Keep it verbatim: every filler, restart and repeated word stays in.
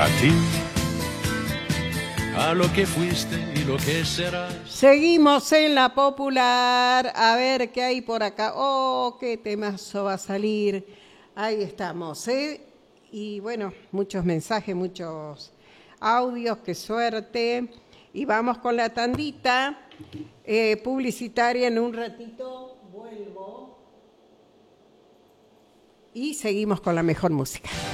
a ti, a lo que fuiste y lo que serás. Seguimos en la popular. A ver qué hay por acá. Oh, qué temazo va a salir. Ahí estamos, ¿eh? Y bueno, muchos mensajes, muchos audios, qué suerte. Y vamos con la tandita eh, publicitaria. En un ratito vuelvo. Y seguimos con la mejor música.